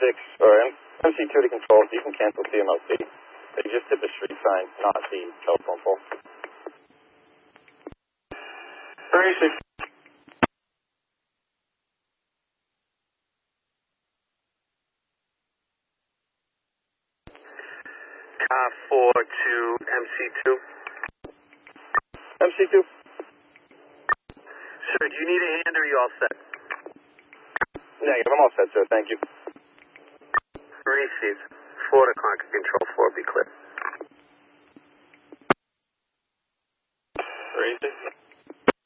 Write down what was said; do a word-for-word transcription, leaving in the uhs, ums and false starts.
six, or M C two to control, so you can cancel C M L C. They just hit the street sign, not the telephone pole. Very six. Car four to M C two. M C two. Sir, do you need a hand or are you all set? Negative, I'm all set, sir. Thank you. Received. Four to Conquer Control four, be clear. Received.